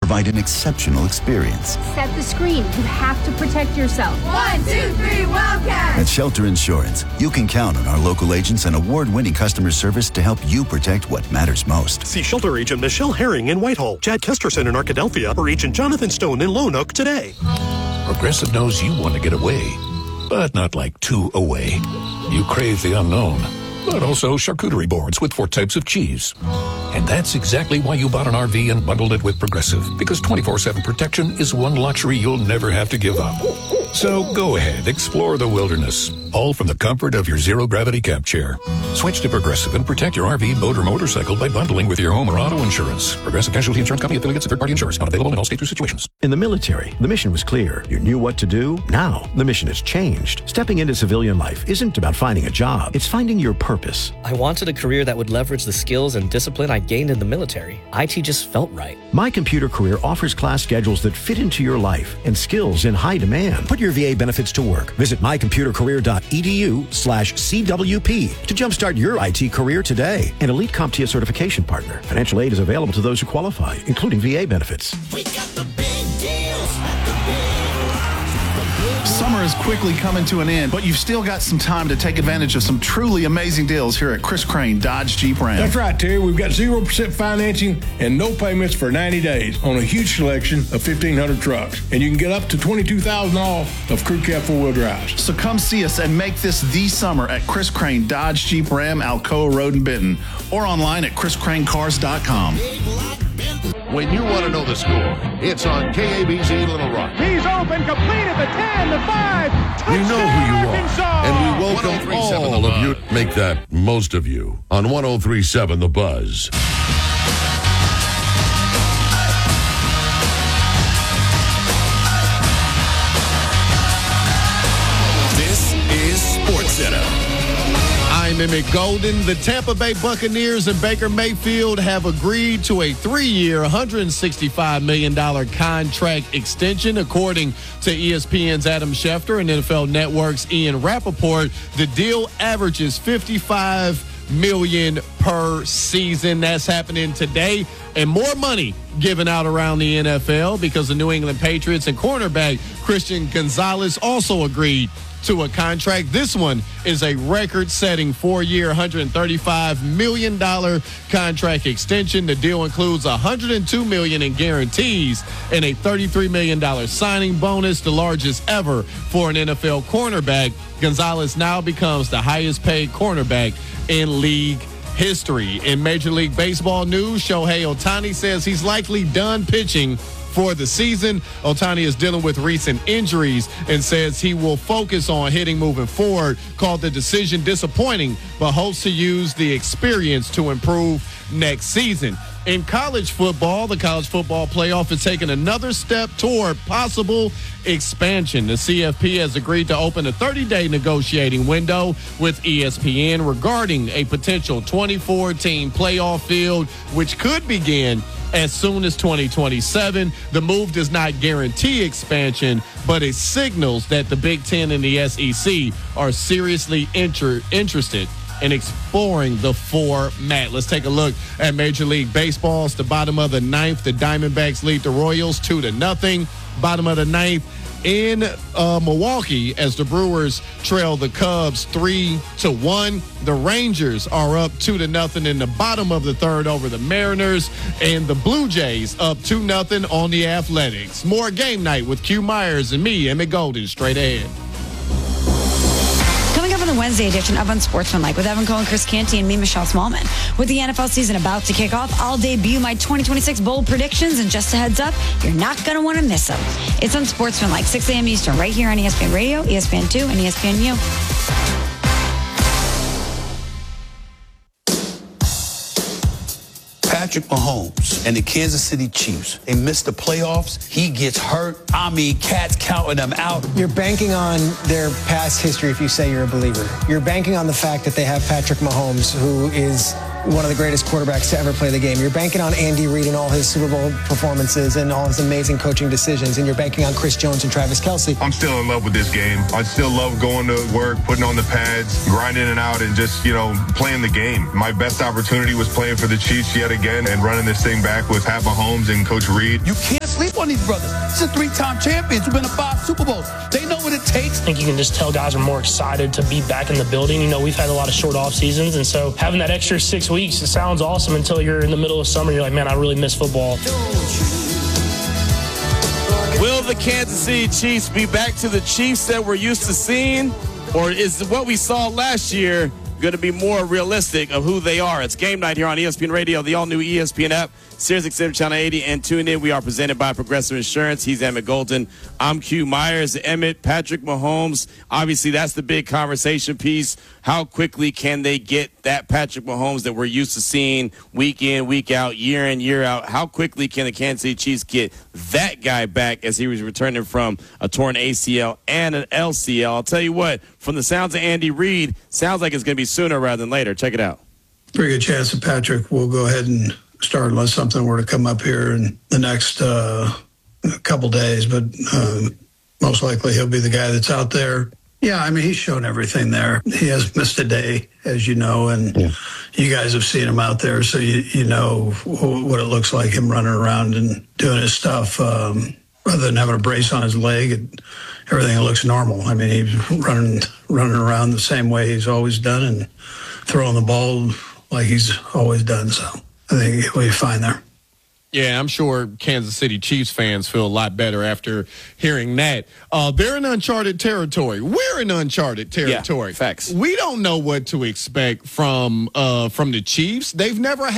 provide an exceptional experience. Set the screen. You have to protect yourself. 1, 2, 3, Wildcat! At Shelter Insurance, you can count on our local agents and award-winning customer service to help you protect what matters most. See Shelter Agent Michelle Herring in Whitehall, Chad Kesterson in Arkadelphia, or Agent Jonathan Stone in Lonoke today. Progressive knows you want to get away, but not like too away. You crave the unknown, but also charcuterie boards with 4 types of cheese. And that's exactly why you bought an RV and bundled it with Progressive, because 24/7 protection is one luxury you'll never have to give up. So go ahead, explore the wilderness, all from the comfort of your zero-gravity camp chair. Switch to Progressive and protect your RV, boat, or motorcycle by bundling with your home or auto insurance. Progressive Casualty Insurance Company, affiliates, and third-party insurance. Not available in all states or situations. In the military, the mission was clear. You knew what to do. Now, the mission has changed. Stepping into civilian life isn't about finding a job. It's finding your purpose. I wanted a career that would leverage the skills and discipline I gained in the military. IT just felt right. My Computer Career offers class schedules that fit into your life and skills in high demand. Put your VA benefits to work. Visit mycomputercareer.edu/CWP to jumpstart your IT career today. An elite CompTIA certification partner. Financial aid is available to those who qualify, including VA benefits. We got the big deals at the Summer is quickly coming to an end, but you've still got some time to take advantage of some truly amazing deals here at Chris Crane Dodge Jeep Ram. That's right, Terry. We've got 0% financing and no payments for 90 days on a huge selection of 1,500 trucks. And you can get up to $22,000 off of crew cab four-wheel drives. So come see us and make this the summer at Chris Crane Dodge Jeep Ram, Alcoa Road in Benton, or online at chriscranecars.com. When you want to know the score, it's on KABZ Little Rock. He's open, completed the 10, the 5. We know who you are, and we welcome all of you. Make that most of you on 103.7 The Buzz. This is SportsCenter. I'm Emmett Golden. The Tampa Bay Buccaneers and Baker Mayfield have agreed to a 3-year, $165 million contract extension. According to ESPN's Adam Schefter and NFL Network's Ian Rappaport, the deal averages $55 million per season. That's happening today. And more money given out around the NFL because the New England Patriots and cornerback Christian Gonzalez also agreed to a contract. This one is a record-setting 4-year, $135 million contract extension. The deal includes $102 million in guarantees and a $33 million signing bonus, the largest ever for an NFL cornerback. Gonzalez now becomes the highest-paid cornerback in league history. In Major League Baseball news, Shohei Ohtani says he's likely done pitching for the season. Ohtani is dealing with recent injuries and says he will focus on hitting moving forward. Called the decision disappointing, but hopes to use the experience to improve next season. In college football, the college football playoff is taking another step toward possible expansion. The CFP has agreed to open a 30-day negotiating window with ESPN regarding a potential 24-team playoff field, which could begin as soon as 2027. The move does not guarantee expansion, but it signals that the Big Ten and the SEC are seriously interested in exploring the format. Let's take a look at Major League Baseball. It's the bottom of the ninth. The Diamondbacks lead the Royals 2-0. Bottom of the ninth in Milwaukee as the Brewers trail the Cubs 3-1. The Rangers are up 2-0 in the bottom of the third over the Mariners, and the Blue Jays up 2-0 on the Athletics. More Game Night with Q Myers and me, Emmett Golden, straight ahead. Coming up on the Wednesday edition of Unsportsmanlike with Evan Cohen, Chris Canty, and me, Michelle Smallman. With the NFL season about to kick off, I'll debut my 2026 bold predictions, and just a heads up, you're not going to want to miss them. It's Unsportsmanlike, 6 a.m. Eastern, right here on ESPN Radio, ESPN2, and ESPNU. Patrick Mahomes and the Kansas City Chiefs, they missed the playoffs. He gets hurt. I mean, cats counting them out. You're banking on their past history if you say you're a believer. You're banking on the fact that they have Patrick Mahomes, who is one of the greatest quarterbacks to ever play the game. You're banking on Andy Reid and all his Super Bowl performances and all his amazing coaching decisions, and you're banking on Chris Jones and Travis Kelce. I'm still in love with this game. I still love going to work, putting on the pads, grinding it out, and just, playing the game. My best opportunity was playing for the Chiefs yet again, and running this thing back with Pat Mahomes and Coach Reid. You can't sleep on these brothers. These are 3-time champions who've been to 5 Super Bowls. They know what it takes. I think you can just tell guys are more excited to be back in the building. You know, we've had a lot of short off seasons, and so having that extra 6 weeks, it sounds awesome until you're in the middle of summer. You're like, man, I really miss football. Will the Kansas City Chiefs be back to the Chiefs that we're used to seeing? Or is what we saw last year going to be more realistic of who they are? It's game night here on ESPN Radio, the all-new ESPN app, SiriusXM Channel 80, and tune in. We are presented by Progressive Insurance. He's Emmett Golden. I'm Q Myers. Emmett, Patrick Mahomes. Obviously, that's the big conversation piece. How quickly can they get that Patrick Mahomes that we're used to seeing week in, week out, year in, year out? How quickly can the Kansas City Chiefs get that guy back as he was returning from a torn ACL and an LCL? I'll tell you what, from the sounds of Andy Reid, sounds like it's going to be sooner rather than later. Check it out. Pretty good chance that Patrick will go ahead and start unless something were to come up here in the next couple days. But most likely he'll be the guy that's out there. Yeah, I mean, he's shown everything there. He hasn't missed a day, as you know, and you guys have seen him out there, so you know what it looks like, him running around and doing his stuff. Rather than having a brace on his leg, everything looks normal. I mean, he's running around the same way he's always done and throwing the ball like he's always done. So I think he'll be fine there. Yeah, I'm sure Kansas City Chiefs fans feel a lot better after hearing that. They're in uncharted territory. We're in uncharted territory. Yeah, facts. We don't know what to expect from the Chiefs. They've never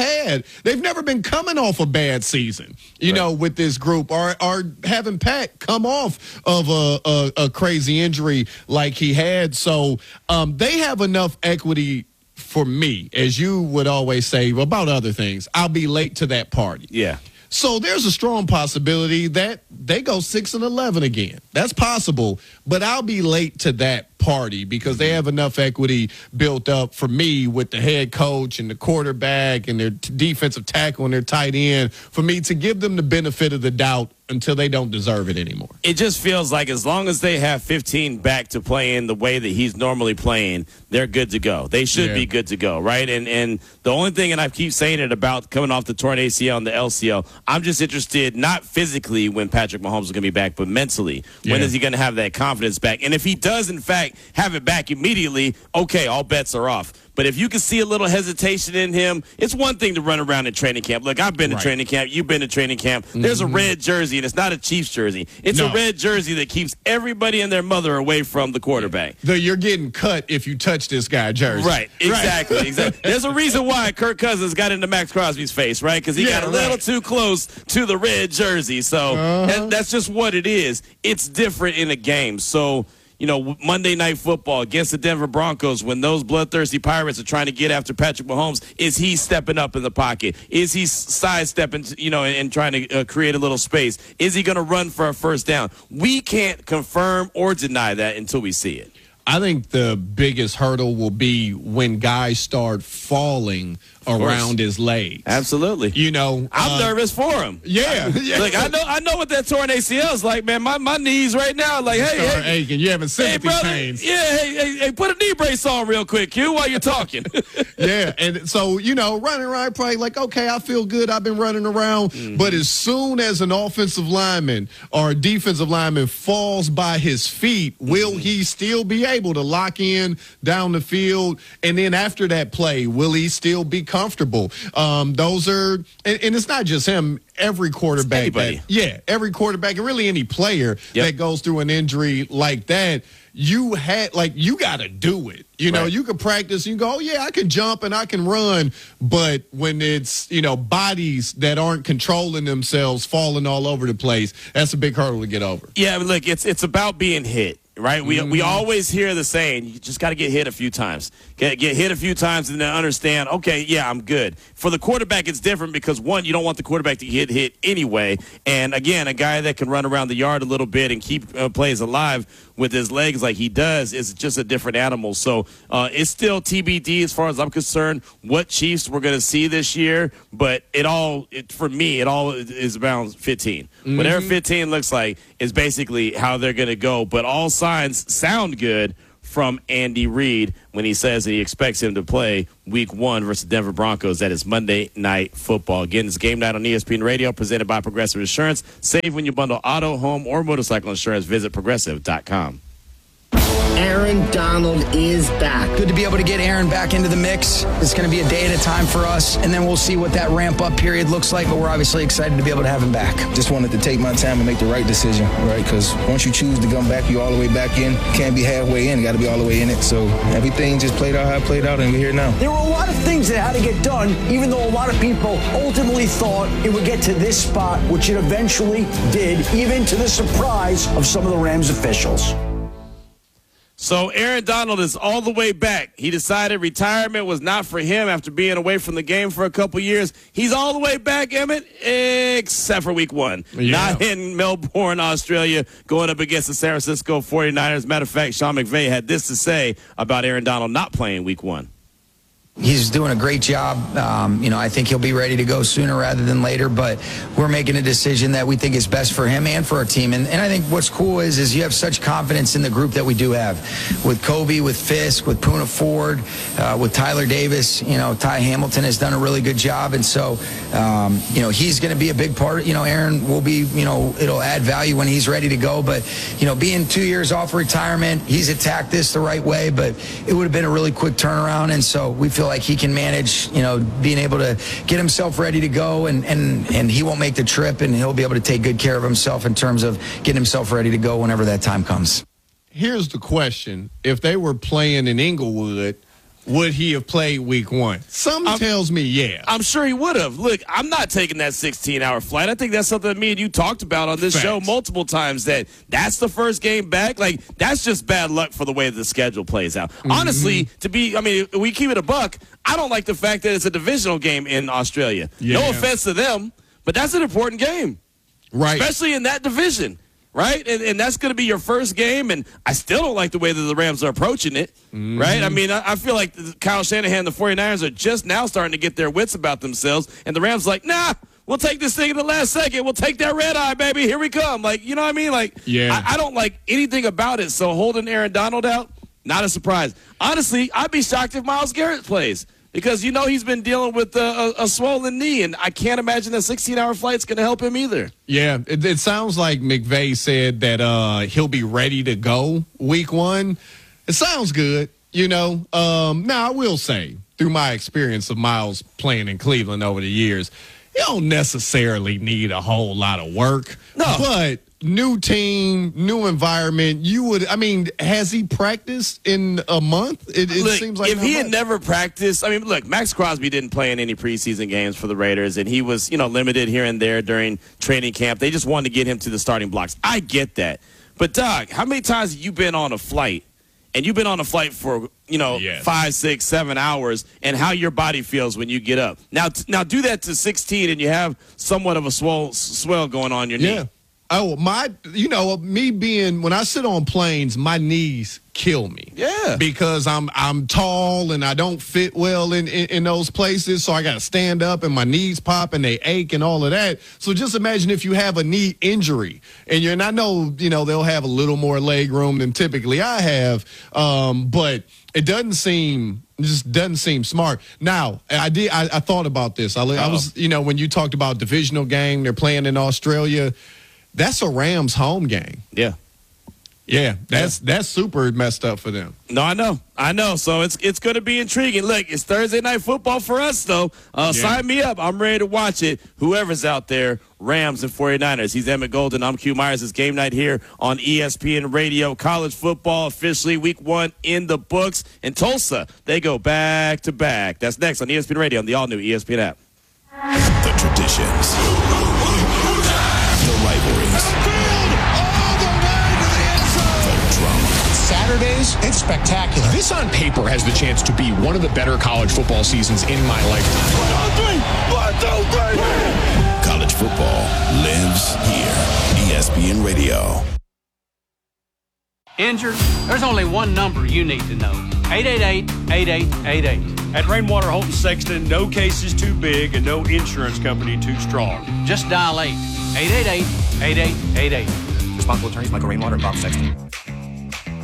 been coming off a bad season, you know, with this group, or having Pat come off of a crazy injury like he had. So they have enough equity. For me, as you would always say about other things, I'll be late to that party. Yeah. So there's a strong possibility that they go 6-11 again. That's possible, but I'll be late to that party because they have enough equity built up for me with the head coach and the quarterback and their defensive tackle and their tight end for me to give them the benefit of the doubt until they don't deserve it anymore. It just feels like as long as they have 15 back to play in the way that he's normally playing, they're good to go. They should be good to go, right? And the only thing, and I keep saying it about coming off the torn ACL and the LCL, I'm just interested not physically when Patrick Mahomes is going to be back, but mentally. When is he going to have that confidence back? And if he does, in fact, have it back immediately, okay, all bets are off. But if you can see a little hesitation in him, it's one thing to run around in training camp. Look, I've been to training camp. You've been to training camp. There's a red jersey, and it's not a Chiefs jersey. It's a red jersey that keeps everybody and their mother away from the quarterback. You're getting cut if you touch this guy jersey. Right, exactly. Exactly. There's a reason why Kirk Cousins got into Max Crosby's face, right? Because he got a little too close to the red jersey. So that's just what it is. It's different in a game. So, you know, Monday Night Football against the Denver Broncos, when those bloodthirsty Pirates are trying to get after Patrick Mahomes, is he stepping up in the pocket? Is he sidestepping, you know, and trying to create a little space? Is he going to run for a first down? We can't confirm or deny that until we see it. I think the biggest hurdle will be when guys start falling around his legs. Absolutely. You know, I'm nervous for him. Yeah. Like I know what that torn ACL is like, man. My knees right now, like, hey, aching. You having sympathy pains. Yeah, hey, put a knee brace on real quick, Q, while you're talking. Yeah, and so, you know, running around probably like, okay, I feel good. I've been running around. But as soon as an offensive lineman or a defensive lineman falls by his feet, will he still be able to lock in down the field? And then after that play, will he still be comfortable? Those are, and it's not just him. Every quarterback, every quarterback, and really any player that goes through an injury like that, you got to do it. You know, you can practice. You go, oh, yeah, I can jump and I can run. But when it's, you know, bodies that aren't controlling themselves, falling all over the place, that's a big hurdle to get over. Yeah, but look, it's about being hit. Right? We always hear the saying, you just got to get hit a few times. Get hit a few times and then understand, okay, yeah, I'm good. For the quarterback, it's different because, one, you don't want the quarterback to get hit anyway. And, again, a guy that can run around the yard a little bit and keep plays alive with his legs like he does is just a different animal. So it's still TBD as far as I'm concerned what Chiefs we're going to see this year. But for me, it all is around 15. Whatever 15 looks like is basically how they're going to go. But all signs sound good from Andy Reid when he says that he expects him to play Week 1 versus Denver Broncos. That is Monday Night Football. Again, it's Game Night on ESPN Radio, presented by Progressive Insurance. Save when you bundle auto, home, or motorcycle insurance. Visit Progressive.com. Aaron Donald is back. Good to be able to get Aaron back into the mix. It's going to be a day at a time for us, and then we'll see what that ramp-up period looks like, but we're obviously excited to be able to have him back. Just wanted to take my time and make the right decision, right? Because once you choose to come back, you're all the way back in. You can't be halfway in. You got to be all the way in it. So everything just played out how it played out, and we're here now. There were a lot of things that had to get done, even though a lot of people ultimately thought it would get to this spot, which it eventually did, even to the surprise of some of the Rams officials. So Aaron Donald is all the way back. He decided retirement was not for him after being away from the game for a couple years. He's all the way back, Emmett, except for Week 1. Yeah. Not in Melbourne, Australia, going up against the San Francisco 49ers. Matter of fact, Sean McVay had this to say about Aaron Donald not playing Week 1. He's doing a great job. I think he'll be ready to go sooner rather than later, but we're making a decision that we think is best for him and for our team. And I think what's cool is you have such confidence in the group that we do have with Kobe, with Fisk, with Poona Ford, with Tyler Davis. Ty Hamilton has done a really good job. And so, he's going to be a big part. Aaron will be, it'll add value when he's ready to go. But, being 2 years off retirement, he's attacked this the right way, but it would have been a really quick turnaround. And so we feel like he can manage, being able to get himself ready to go, and he won't make the trip, and he'll be able to take good care of himself in terms of getting himself ready to go whenever that time comes. Here's the question. If they were playing in Inglewood, would he have played Week 1? Something tells me, yeah. I'm sure he would have. Look, I'm not taking that 16-hour flight. I think that's something me and you talked about on this show multiple times, that's the first game back. Like, that's just bad luck for the way the schedule plays out. Mm-hmm. Honestly, we keep it a buck, I don't like the fact that it's a divisional game in Australia. Yeah. No offense to them, but that's an important game. Right. Especially in that division. Right? And that's going to be your first game, and I still don't like the way that the Rams are approaching it, right? I mean, I feel like Kyle Shanahan and the 49ers are just now starting to get their wits about themselves, and the Rams like, nah, we'll take this thing in the last second. We'll take that red eye, baby. Here we come. Like, you know what I mean? Like, yeah. I don't like anything about it, so holding Aaron Donald out, not a surprise. Honestly, I'd be shocked if Myles Garrett plays. Because, he's been dealing with a swollen knee, and I can't imagine a 16-hour flight's going to help him either. Yeah, it sounds like McVay said that he'll be ready to go Week 1. It sounds good, Now, I will say, through my experience of Myles playing in Cleveland over the years, you don't necessarily need a whole lot of work. No. But new team, new environment. Has he practiced in a month? It seems like if he had never practiced, Max Crosby didn't play in any preseason games for the Raiders, and he was, limited here and there during training camp. They just wanted to get him to the starting blocks. I get that. But, Doug, how many times have you been on a flight, and you've been on a flight for, 5, 6, 7 hours, and how your body feels when you get up? Now do that to 16, and you have somewhat of a swell going on your knee. Oh, me being, when I sit on planes, my knees kill me. Yeah. Because I'm tall and I don't fit well in those places, so I got to stand up and my knees pop and they ache and all of that. So just imagine if you have a knee injury and I know, they'll have a little more leg room than typically I have, but it doesn't seem smart. Now, I thought about this. I was, when you talked about divisional game, they're playing in Australia. That's a Rams home game. Yeah. Yeah, that's super messed up for them. No, I know. So it's going to be intriguing. Look, it's Thursday Night Football for us, though. Sign me up. I'm ready to watch it. Whoever's out there, Rams and 49ers. He's Emmett Golden. I'm Q Myers. It's Game Night here on ESPN Radio. College football officially Week 1 in the books. In Tulsa, they go back to back. That's next on ESPN Radio on the all-new ESPN app. The traditions. The rivalries. The drama. Saturdays, it's spectacular. This on paper has the chance to be one of the better college football seasons in my lifetime. 1, 2, 3. College football lives here. ESPN Radio. Injured? There's only one number you need to know. 888-8888. At Rainwater Holton Sexton, no case is too big and no insurance company too strong. Just dial 888-8888. Responsible attorneys Michael Rainwater and Bob Sexton.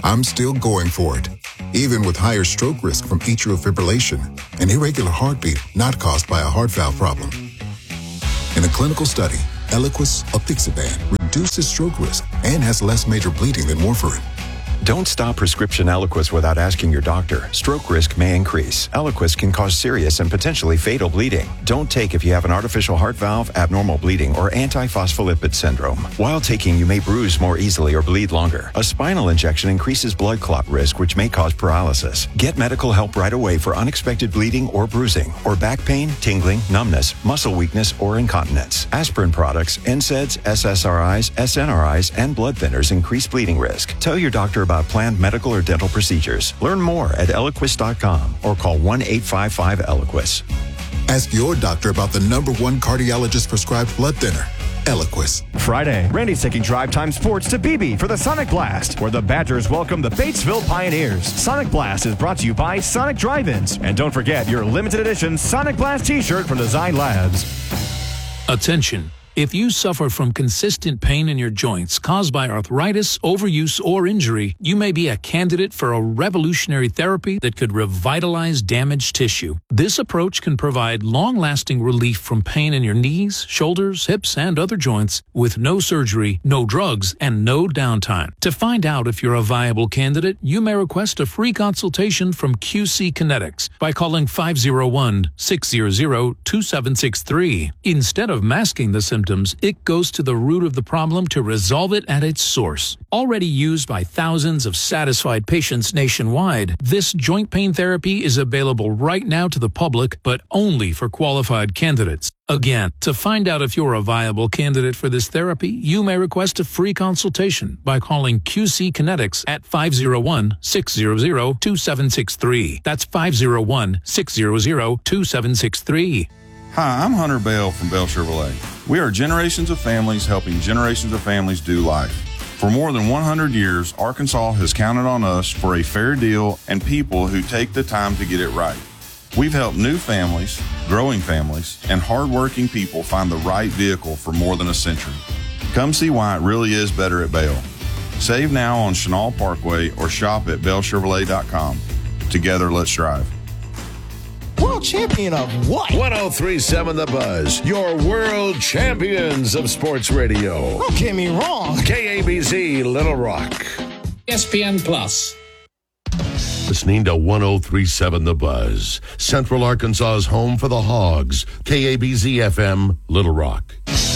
I'm still going for it, even with higher stroke risk from atrial fibrillation, an irregular heartbeat not caused by a heart valve problem. In a clinical study, Eliquis apixaban reduces stroke risk and has less major bleeding than warfarin. Don't stop prescription Eliquis without asking your doctor. Stroke risk may increase. Eliquis can cause serious and potentially fatal bleeding. Don't take if you have an artificial heart valve, abnormal bleeding, or antiphospholipid syndrome. While taking, you may bruise more easily or bleed longer. A spinal injection increases blood clot risk, which may cause paralysis. Get medical help right away for unexpected bleeding or bruising, or back pain, tingling, numbness, muscle weakness, or incontinence. Aspirin products, NSAIDs, SSRIs, SNRIs, and blood thinners increase bleeding risk. Tell your doctor about planned medical or dental procedures. Learn more at Eliquis.com or call 1-855-ELIQUIS. Ask your doctor about the #1 cardiologist prescribed blood thinner, Eliquis. Friday, Randy's taking Drive Time Sports to Beebe for the Sonic Blast, where the Badgers welcome the Batesville Pioneers. Sonic Blast is brought to you by Sonic Drive-Ins. And don't forget your limited edition Sonic Blast t-shirt from Design Labs. Attention. If you suffer from consistent pain in your joints caused by arthritis, overuse, or injury, you may be a candidate for a revolutionary therapy that could revitalize damaged tissue. This approach can provide long-lasting relief from pain in your knees, shoulders, hips, and other joints with no surgery, no drugs, and no downtime. To find out if you're a viable candidate, you may request a free consultation from QC Kinetics by calling 501-600-2763. Instead of masking the symptoms, it goes to the root of the problem to resolve it at its source. Already used by thousands of satisfied patients nationwide, this joint pain therapy is available right now to the public, but only for qualified candidates. Again, to find out if you're a viable candidate for this therapy, you may request a free consultation by calling QC Kinetics at 501-600-2763. That's 501-600-2763. Hi, I'm Hunter Bell from Bell Chevrolet. We are generations of families helping generations of families do life. For more than 100 years, Arkansas has counted on us for a fair deal and people who take the time to get it right. We've helped new families, growing families, and hardworking people find the right vehicle for more than a century. Come see why it really is better at Bell. Save now on Chenal Parkway or shop at bellchevrolet.com. Together, let's drive. World champion of what? 103.7 The Buzz, your world champions of sports radio. Don't get me wrong. KABZ Little Rock. ESPN Plus. Listening to 103.7 The Buzz, Central Arkansas's home for the Hogs. KABZ FM Little Rock.